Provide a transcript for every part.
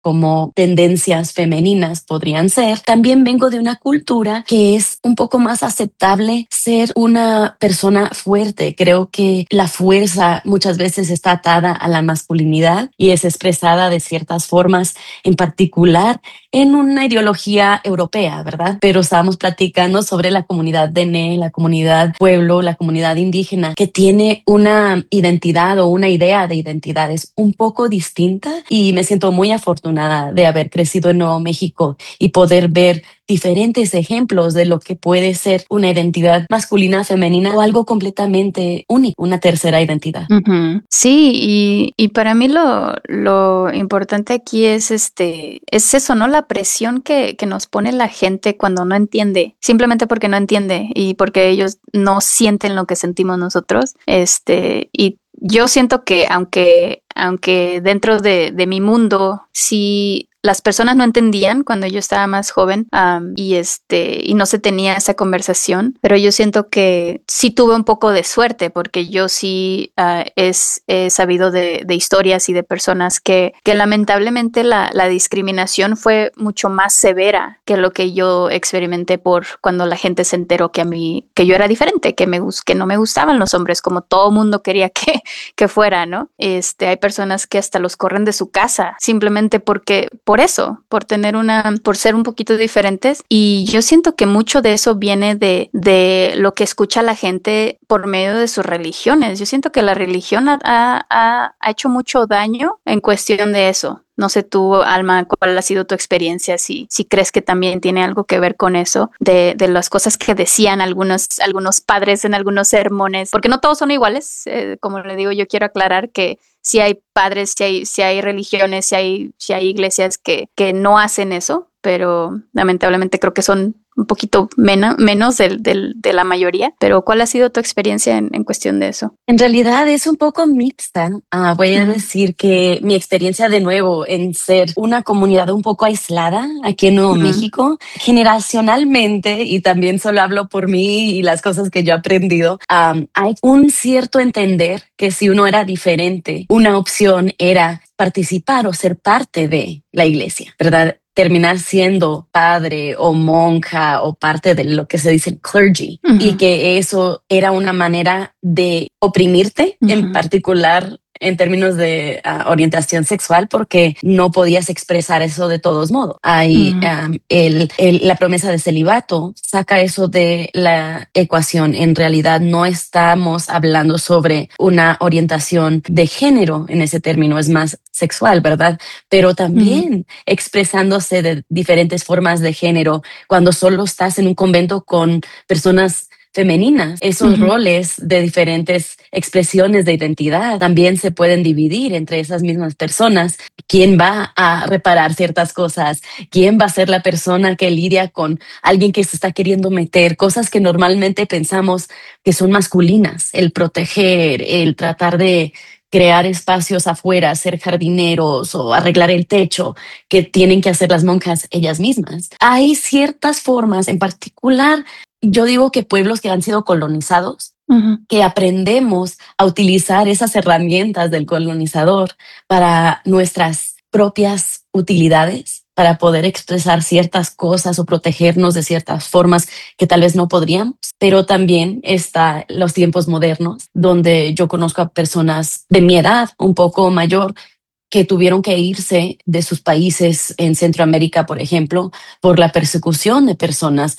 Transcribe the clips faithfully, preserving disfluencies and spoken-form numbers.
como tendencias femeninas podrían ser. También vengo de una cultura que es un poco más aceptable ser una persona fuerte. Creo que la fuerza muchas veces está atada a la masculinidad y es expresada de ciertas formas, en particular en una ideología europea, ¿verdad? Pero estábamos platicando sobre la comunidad Dene, la comunidad pueblo, la comunidad indígena, que tiene una identidad o una idea de identidades un poco distinta, y me siento muy afortunada de haber crecido en Nuevo México y poder ver diferentes ejemplos de lo que puede ser una identidad masculina, femenina o algo completamente único, una tercera identidad. Uh-huh. Sí, y, y para mí lo, lo importante aquí es este, es eso, ¿no? La presión que, que nos pone la gente cuando no entiende, simplemente porque no entiende y porque ellos no sienten lo que sentimos nosotros. Este, y yo siento que aunque, aunque dentro de, de mi mundo sí las personas no entendían cuando yo estaba más joven, um, y este y no se tenía esa conversación, pero yo siento que sí tuve un poco de suerte porque yo sí uh, es, he sabido de, de historias y de personas que, que lamentablemente la, la discriminación fue mucho más severa que lo que yo experimenté por cuando la gente se enteró que a mí, que yo era diferente, que, me, que no me gustaban los hombres como todo mundo quería que, que fuera, ¿no? Este, hay personas que hasta los corren de su casa simplemente porque por eso, por tener una, por ser un poquito diferentes. Y yo siento que mucho de eso viene de, de lo que escucha la gente por medio de sus religiones. Yo siento que la religión ha, ha, ha hecho mucho daño en cuestión de eso. No sé tú, Alma, cuál ha sido tu experiencia, si, si crees que también tiene algo que ver con eso, de, de las cosas que decían algunos, algunos padres en algunos sermones, porque no todos son iguales. Eh, como le digo, yo quiero aclarar que si hay padres, si hay, si hay religiones, si hay, si hay iglesias que, que no hacen eso, pero lamentablemente creo que son un poquito menos, menos del, del, de la mayoría. Pero ¿cuál ha sido tu experiencia en, en cuestión de eso? En realidad es un poco mixta. Uh, voy a Uh-huh. decir que mi experiencia de nuevo en ser una comunidad un poco aislada aquí en Nuevo Uh-huh. México, generacionalmente, y también solo hablo por mí y las cosas que yo he aprendido, um, hay un cierto entender que si uno era diferente, una opción era participar o ser parte de la iglesia, ¿verdad? Terminar siendo padre o monja o parte de lo que se dice clergy, uh-huh. Y que eso era una manera de oprimirte, uh-huh. En particular en términos de uh, orientación sexual, porque no podías expresar eso de todos modos. Hay uh-huh. um, el, el, la promesa de celibato saca eso de la ecuación. En realidad no estamos hablando sobre una orientación de género en ese término, es más sexual, ¿verdad? Pero también uh-huh. expresándose de diferentes formas de género cuando solo estás en un convento con personas femeninas. Esos uh-huh. roles de diferentes expresiones de identidad también se pueden dividir entre esas mismas personas. ¿Quién va a reparar ciertas cosas? ¿Quién va a ser la persona que lidia con alguien que se está queriendo meter? Cosas que normalmente pensamos que son masculinas, el proteger, el tratar de crear espacios afuera, ser jardineros o arreglar el techo, que tienen que hacer las monjas ellas mismas. Hay ciertas formas, en particular, yo digo que pueblos que han sido colonizados, uh-huh. que aprendemos a utilizar esas herramientas del colonizador para nuestras propias utilidades, para poder expresar ciertas cosas o protegernos de ciertas formas que tal vez no podríamos. Pero también está los tiempos modernos, donde yo conozco a personas de mi edad, un poco mayor, que tuvieron que irse de sus países en Centroamérica, por ejemplo, por la persecución de personas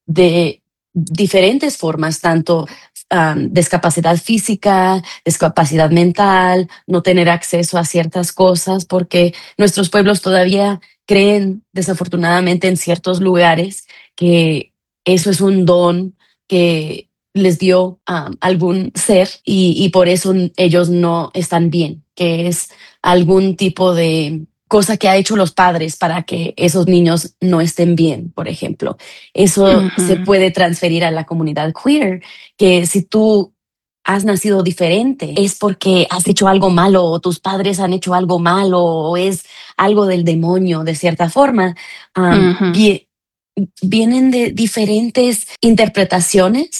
de diferentes formas, tanto um, discapacidad física, discapacidad mental, no tener acceso a ciertas cosas, porque nuestros pueblos todavía creen, desafortunadamente, en ciertos lugares que eso es un don que les dio um, algún ser y, y por eso ellos no están bien, que es algún tipo de cosa que ha hecho los padres para que esos niños no estén bien, por ejemplo. Eso uh-huh. se puede transferir a la comunidad queer, que si tú has nacido diferente es porque has hecho algo malo o tus padres han hecho algo malo o es algo del demonio de cierta forma. Um, uh-huh. vi- vienen de diferentes interpretaciones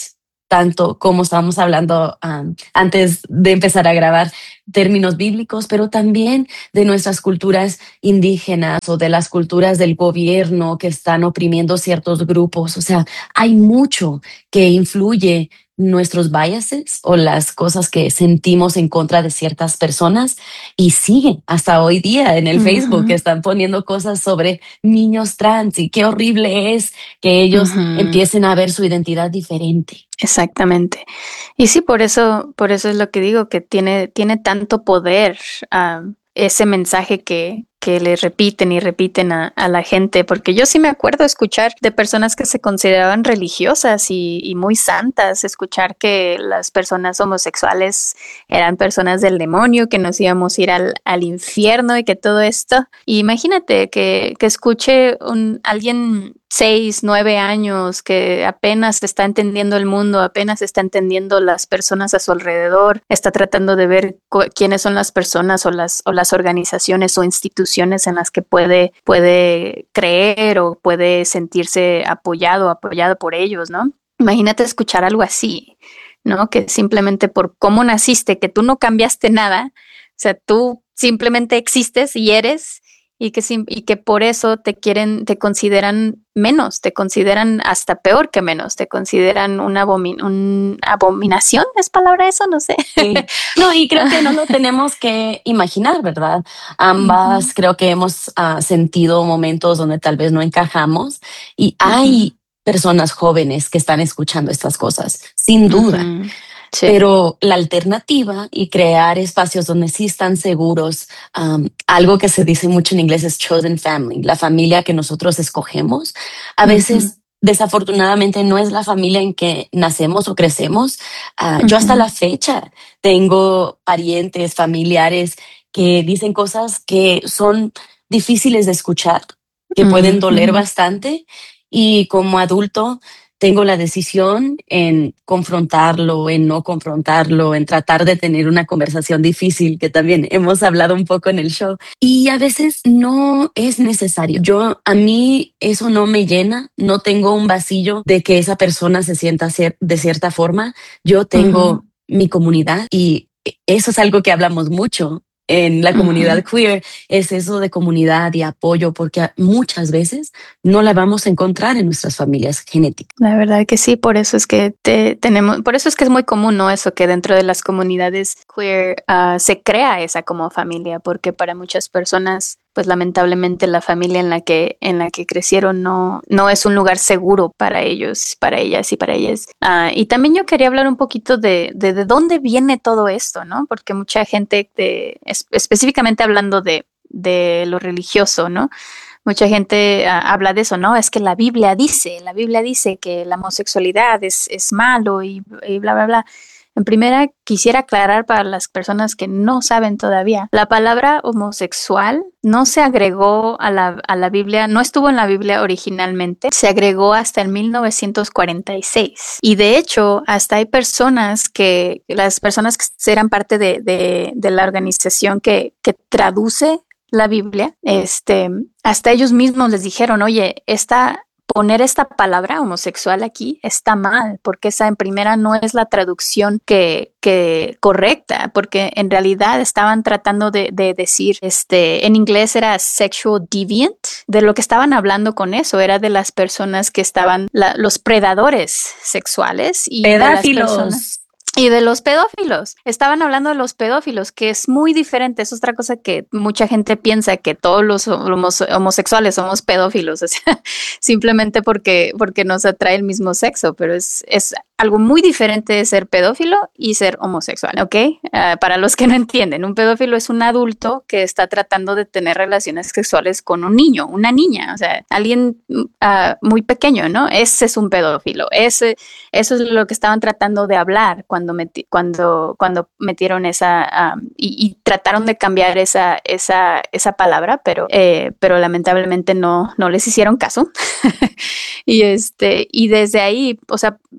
tanto como estábamos hablando um, antes de empezar a grabar, términos bíblicos, pero también de nuestras culturas indígenas o de las culturas del gobierno que están oprimiendo ciertos grupos. O sea, hay mucho que influye nuestros biases o las cosas que sentimos en contra de ciertas personas y sigue hasta hoy día en el Facebook que Ujú, están poniendo cosas sobre niños trans y qué horrible es que ellos ujú. empiecen a ver su identidad diferente. Exactamente. Y sí, por eso, por eso es lo que digo, que tiene, tiene tanto poder, ah, ese mensaje que, que le repiten y repiten a, a la gente, porque yo sí me acuerdo escuchar de personas que se consideraban religiosas y, y muy santas, escuchar que las personas homosexuales eran personas del demonio, que nos íbamos a ir al, al infierno y que todo esto. Y imagínate que, que escuche un, alguien seis, nueve años que apenas está entendiendo el mundo, apenas está entendiendo las personas a su alrededor, está tratando de ver quiénes son las personas o las, o las organizaciones o instituciones en las que puede, puede creer o puede sentirse apoyado, apoyado por ellos, ¿no? Imagínate escuchar algo así, ¿no? Que simplemente por cómo naciste, que tú no cambiaste nada, o sea, tú simplemente existes y eres, y que, y que por eso te quieren, te consideran menos, te consideran hasta peor que menos, te consideran una abomin un abominación, ¿es palabra eso? No sé. Sí. No, y creo que no lo tenemos que imaginar, ¿verdad? Ambas Ujú, creo que hemos uh, sentido momentos donde tal vez no encajamos y ujú, hay personas jóvenes que están escuchando estas cosas, sin duda. ujú. Sí. Pero la alternativa y crear espacios donde sí están seguros, um, algo que se dice mucho en inglés es chosen family, la familia que nosotros escogemos. A Ujú, veces, desafortunadamente, no es la familia en que nacemos o crecemos. Uh, yo hasta ujú, la fecha tengo parientes, familiares que dicen cosas que son difíciles de escuchar, que pueden doler ujú. bastante. Y como adulto, tengo la decisión en confrontarlo, en no confrontarlo, en tratar de tener una conversación difícil, que también hemos hablado un poco en el show. Y a veces no es necesario. Yo, a mí eso no me llena, no tengo un vacío de que esa persona se sienta cier- de cierta forma. Yo Ujú, tengo mi comunidad y eso es algo que hablamos mucho en la ujú. comunidad queer, es eso de comunidad y apoyo, porque muchas veces no la vamos a encontrar en nuestras familias genéticas. La verdad que sí, por eso es que te, tenemos, por eso es que es muy común, ¿no? Eso que dentro de las comunidades queer, ah, se crea esa como familia, porque para muchas personas, pues lamentablemente la familia en la que, en la que crecieron no, no es un lugar seguro para ellos, para ellas y para ellas. Ah, y también yo quería hablar un poquito de, de, de dónde viene todo esto, ¿no? Porque mucha gente, de, es, específicamente hablando de, de lo religioso, ¿no? Mucha gente uh, habla de eso, ¿no? Es que la Biblia dice, la Biblia dice que la homosexualidad es, es malo y, y bla, bla, bla. En primera, quisiera aclarar para las personas que no saben todavía, la palabra homosexual no se agregó a la, a la Biblia, no estuvo en la Biblia originalmente, se agregó hasta en mil novecientos cuarenta y seis. Y de hecho, hasta hay personas que, las personas que eran parte de, de, de la organización que, que traduce la Biblia, este, hasta ellos mismos les dijeron, oye, esta, poner esta palabra homosexual aquí está mal, porque esa en primera no es la traducción que, que correcta, porque en realidad estaban tratando de, de decir, este, en inglés era sexual deviant, de lo que estaban hablando con eso, era de las personas que estaban, la, los predadores sexuales y de las personas. Pedófilos. Y de los pedófilos. Estaban hablando de los pedófilos, que es muy diferente. Es otra cosa que mucha gente piensa que todos los homos homosexuales somos pedófilos, o sea, simplemente porque, porque nos atrae el mismo sexo, pero es, es algo muy diferente de ser pedófilo y ser homosexual, ¿ok? Uh, para los que no entienden, un pedófilo es un adulto que está tratando de tener relaciones sexuales con un niño, una niña, o sea, alguien uh, muy pequeño, ¿no? Ese es un pedófilo. Ese, eso es lo que estaban tratando de hablar cuando, meti cuando, cuando metieron esa um, y, y trataron de cambiar esa, esa, esa palabra, pero, eh, pero lamentablemente no, no les hicieron caso. y, este, y desde ahí, o sea, creo que después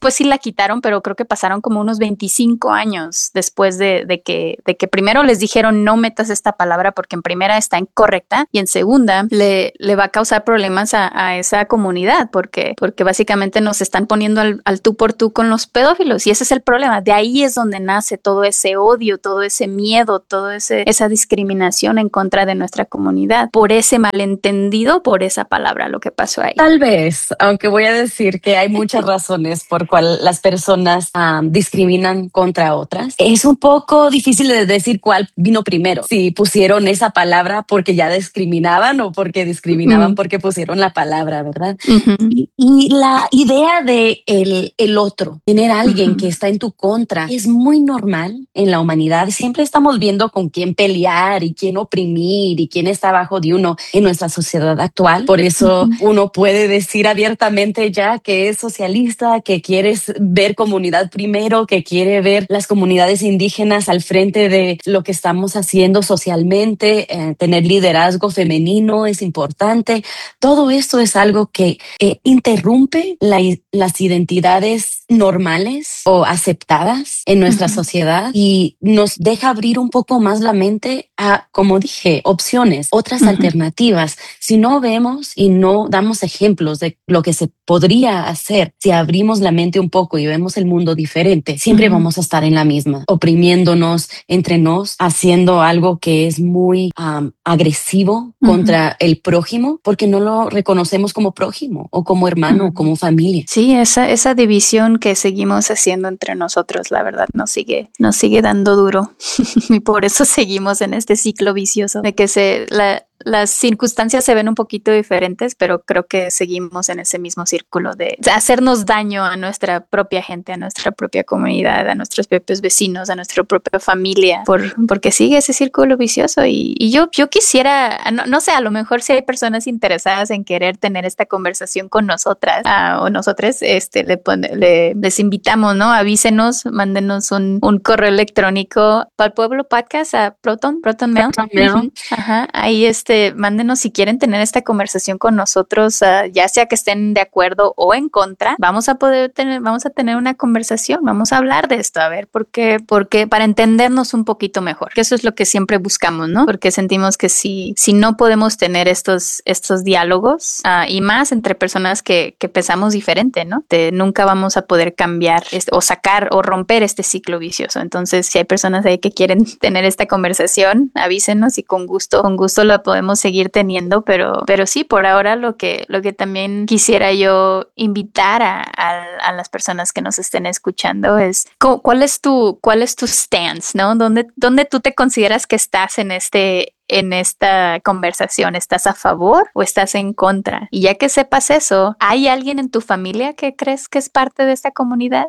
después sí la quitaron, pero creo que pasaron como unos veinticinco años después de, de, que, de que primero les dijeron no metas esta palabra porque en primera está incorrecta y en segunda le, le va a causar problemas a, a esa comunidad porque, porque básicamente nos están poniendo al, al tú por tú con los pedófilos y ese es el problema. De ahí es donde nace todo ese odio, todo ese miedo, toda esa discriminación en contra de nuestra comunidad por ese malentendido, por esa palabra, lo que pasó ahí. Tal vez, aunque voy a decir que hay muchas razones por cual las personas um, discriminan contra otras. Es un poco difícil de decir cuál vino primero. Si pusieron esa palabra porque ya discriminaban o porque discriminaban mm. porque pusieron la palabra, ¿verdad? Uh-huh. Y, y la idea de el, el otro, tener a alguien uh-huh. que está en tu contra, es muy normal en la humanidad. Siempre estamos viendo con quién pelear y quién oprimir y quién está abajo de uno en nuestra sociedad actual. Por eso uh-huh. uno puede decir abiertamente ya que es socialista, que quiere ver comunidad primero, que quiere ver las comunidades indígenas al frente de lo que estamos haciendo socialmente, eh, tener liderazgo femenino es importante. Todo esto es algo que eh, interrumpe la, las identidades normales o aceptadas en nuestra uh-huh. sociedad y nos deja abrir un poco más la mente a, como dije, opciones, otras uh-huh. alternativas. Si no vemos y no damos ejemplos de lo que se podría hacer, si abrimos la mente un poco y vemos el mundo diferente, siempre uh-huh. vamos a estar en la misma, oprimiéndonos entre nos, haciendo algo que es muy um, agresivo uh-huh. contra el prójimo, porque no lo reconocemos como prójimo o como hermano uh-huh. o como familia. Sí, esa, esa división que seguimos haciendo entre nosotros, la verdad, nos sigue, nos sigue dando duro y por eso seguimos en este ciclo vicioso de que se la las circunstancias se ven un poquito diferentes, pero creo que seguimos en ese mismo círculo de hacernos daño a nuestra propia gente, a nuestra propia comunidad, a nuestros propios vecinos, a nuestra propia familia, por, porque sigue ese círculo vicioso. Y, y yo, yo quisiera, no, no sé, a lo mejor si hay personas interesadas en querer tener esta conversación con nosotras uh, o nosotros, este, le, pone, le les invitamos, ¿no? Avísenos, mándenos un, un correo electrónico para el Pueblo Podcast a Proton, Proton Mail. Proton Mail. Uh-huh. Ajá, ahí este mándenos si quieren tener esta conversación con nosotros, uh, ya sea que estén de acuerdo o en contra, vamos a poder tener, vamos a tener una conversación, vamos a hablar de esto, a ver por qué, porque para entendernos un poquito mejor, que eso es lo que siempre buscamos, ¿no? Porque sentimos que si, si no podemos tener estos, estos diálogos uh, y más entre personas que, que pensamos diferente, ¿no? De, nunca vamos a poder cambiar este, o sacar o romper este ciclo vicioso. Entonces, si hay personas ahí que quieren tener esta conversación, avísenos y con gusto, con gusto la podemos seguir teniendo, pero, pero sí, por ahora lo que, lo que también quisiera yo invitar a, a, a las personas que nos estén escuchando es ¿cuál es tu, cuál es tu stance, ¿no? ¿Dónde, dónde tú te consideras que estás en este en esta conversación? ¿Estás a favor o estás en contra? Y ya que sepas eso, ¿hay alguien en tu familia que crees que es parte de esta comunidad?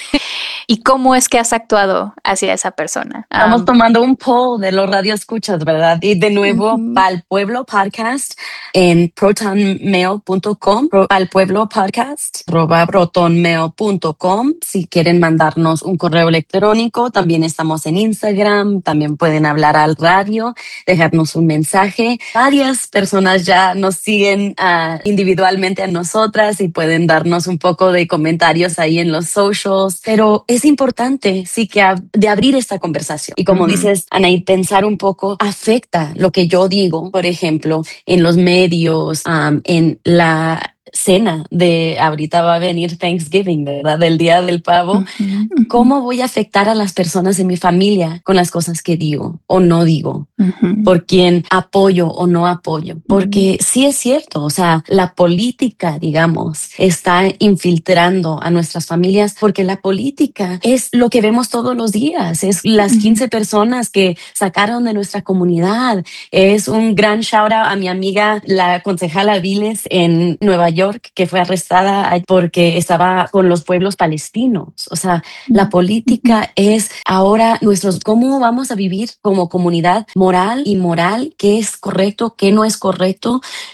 ¿Y cómo es que has actuado hacia esa persona? Estamos um, tomando un poll de los radioescuchas, ¿verdad? Y de nuevo, uh-huh. para el Pueblo Podcast en proton mail punto com, al Pueblo Podcast, arroba proton mail punto com. Si quieren mandarnos un correo electrónico, también estamos en Instagram, también pueden hablar al radio, dejarnos un mensaje. Varias personas ya nos siguen uh, individualmente a nosotras y pueden darnos un poco de comentarios ahí en los socials, pero es importante, sí, que ab- de abrir esta conversación. Y como uh-huh. dices, Anaí, pensar un poco afecta lo que yo digo, por ejemplo, en los medios, um, en la cena de ahorita va a venir Thanksgiving, ¿verdad? Del Día del Pavo. Uh-huh, uh-huh. ¿Cómo voy a afectar a las personas en mi familia con las cosas que digo o no digo? Uh-huh. ¿Por quién apoyo o no apoyo? Porque uh-huh. sí es cierto, o sea, la política, digamos, está infiltrando a nuestras familias porque la política es lo que vemos todos los días, es las uh-huh. quince personas que sacaron de nuestra comunidad. Es un gran shout out a mi amiga, la concejala Viles en Nueva York, que fue arrestada porque estaba con los pueblos palestinos. O sea, la política es ahora nuestros, cómo vamos a vivir como comunidad moral y moral, qué es correcto, qué no es correcto,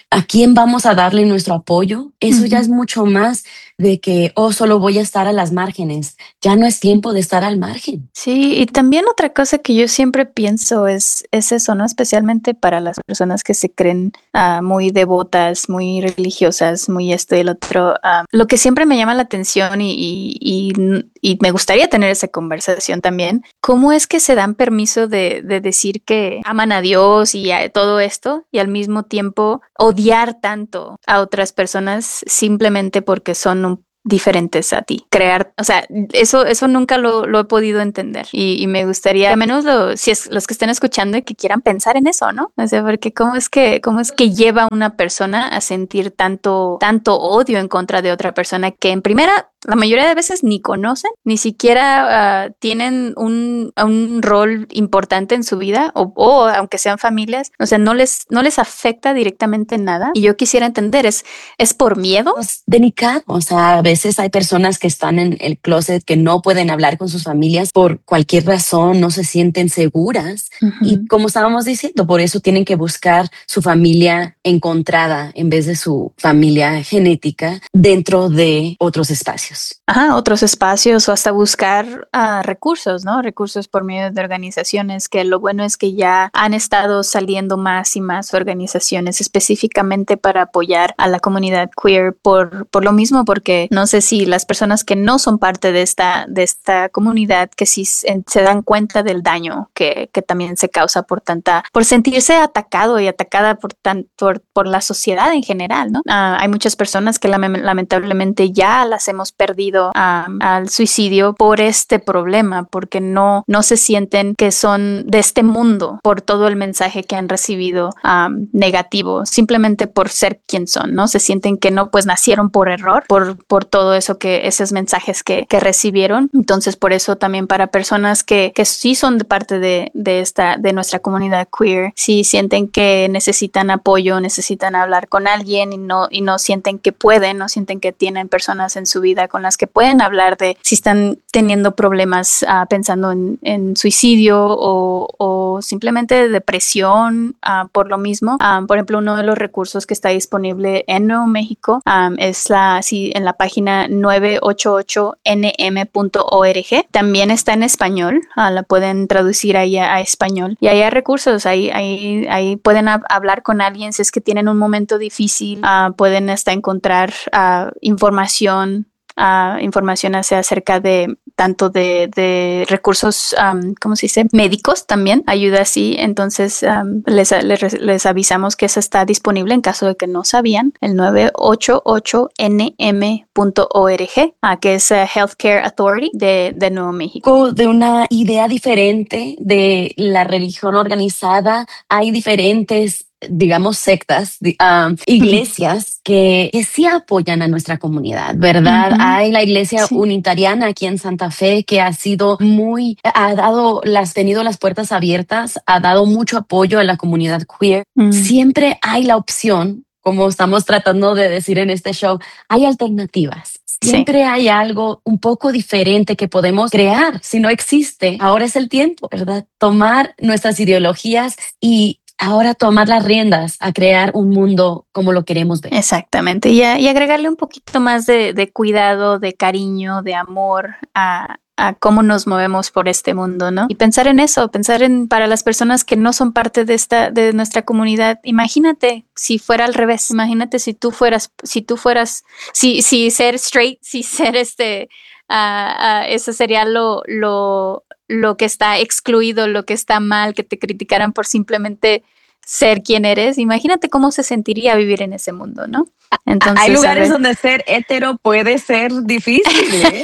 ¿A quién vamos a darle nuestro apoyo? Eso ya Ujú. es mucho más de que, oh, solo voy a estar a las márgenes. Ya no es tiempo de estar al margen. Sí, y también otra cosa que yo siempre pienso es, es eso, ¿no? Especialmente para las personas que se creen ah, muy devotas, muy religiosas, muy esto y el otro. ah, lo que siempre me llama la atención y, y, y, y me gustaría tener esa conversación también, ¿cómo es que se dan permiso de, de decir que aman a Dios y a todo esto y al mismo tiempo odiar tanto a otras personas simplemente porque son un diferentes a ti, crear, o sea, eso, eso nunca lo, lo he podido entender y, y me gustaría, a menos lo, si es los que estén escuchando y que quieran pensar en eso, ¿no? O sea, porque cómo es que, cómo es que lleva a una persona a sentir tanto, tanto odio en contra de otra persona que en primera, la mayoría de veces ni conocen, ni siquiera uh, tienen un, un rol importante en su vida o, o aunque sean familias, o sea, no les, no les afecta directamente nada y yo quisiera entender, ¿es, es por miedo? Es delicado. O sea, a veces hay personas que están en el closet que no pueden hablar con sus familias por cualquier razón, no se sienten seguras. Y Uh-huh. como estábamos diciendo, por eso tienen que buscar su familia encontrada en vez de su familia genética dentro de otros espacios. Ajá, otros espacios o hasta buscar uh, recursos, ¿no? Recursos por medio de organizaciones, que lo bueno es que ya han estado saliendo más y más organizaciones específicamente para apoyar a la comunidad queer por, por lo mismo, porque no sé si las personas que no son parte de esta, de esta comunidad, que sí se, se dan cuenta del daño que, que también se causa por tanta, por sentirse atacado y atacada por, tan, por, por la sociedad en general, ¿no? Uh, hay muchas personas que lamentablemente ya las hemos perdido Um, al suicidio por este problema, porque no, no se sienten que son de este mundo por todo el mensaje que han recibido um, negativo, simplemente por ser quien son, ¿no? Se sienten que no, pues nacieron por error, por, por todo eso que, esos mensajes que, que recibieron. Entonces, por eso también para personas que, que sí son de parte de, de esta, de nuestra comunidad queer, si sienten que necesitan apoyo, necesitan hablar con alguien y no, y no sienten que pueden, no sienten que tienen personas en su vida con las que pueden hablar de si están teniendo problemas uh, pensando en, en suicidio o, o simplemente depresión uh, por lo mismo. Um, por ejemplo, uno de los recursos que está disponible en Nuevo México um, es la, sí, en la página nueve ocho ocho N M punto org. También está en español, uh, la pueden traducir ahí a, a español. Y ahí hay recursos, ahí, ahí, ahí pueden a, hablar con alguien si es que tienen un momento difícil, uh, pueden hasta encontrar uh, información Uh, información acerca de tanto de, de recursos, um, ¿cómo se dice? Médicos también, ayuda así. Entonces um, les, les, les avisamos que eso está disponible en caso de que no sabían, el nueve ocho ocho N M punto org, uh, que es uh, Healthcare Authority de, de Nuevo México. De una idea diferente de la religión organizada, hay diferentes, digamos, sectas, um, iglesias que, que sí apoyan a nuestra comunidad, ¿verdad? Uh-huh. Hay la iglesia Sí. unitariana aquí en Santa Fe que ha sido muy, ha dado, las tenido las puertas abiertas, ha dado mucho apoyo a la comunidad queer. Uh-huh. Siempre hay la opción, como estamos tratando de decir en este show, hay alternativas. Siempre sí. Hay algo un poco diferente que podemos crear. Si no existe, ahora es el tiempo, ¿verdad? Tomar nuestras ideologías y ahora tomar las riendas a crear un mundo como lo queremos ver. Exactamente. Y, a, y agregarle un poquito más de, de cuidado, de cariño, de amor a, a cómo nos movemos por este mundo, ¿no? Y pensar en eso, pensar en para las personas que no son parte de esta, de nuestra comunidad. Imagínate si fuera al revés. Imagínate si tú fueras, si tú fueras, si, si ser straight, si ser este, uh, uh, eso sería lo, lo, lo que está excluido, lo que está mal, que te criticaran por simplemente ser quien eres. Imagínate cómo se sentiría vivir en ese mundo, ¿no? Entonces, hay lugares donde ser hetero puede ser difícil, ¿eh?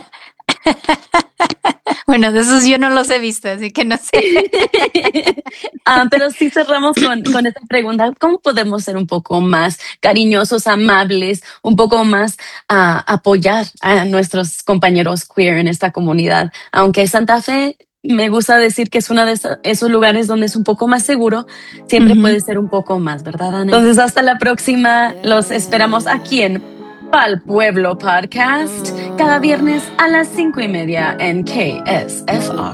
Bueno, de esos yo no los he visto, así que no sé. ah, pero sí cerramos con, con esta pregunta. ¿Cómo podemos ser un poco más cariñosos, amables, un poco más uh, apoyar a nuestros compañeros queer en esta comunidad? Aunque Santa Fe, me gusta decir que es uno de esos, esos lugares donde es un poco más seguro, siempre uh-huh. puede ser un poco más, ¿verdad, Ana? Entonces, hasta la próxima. Los esperamos aquí en Pal Pueblo Podcast, cada viernes a las cinco y media en K S F R.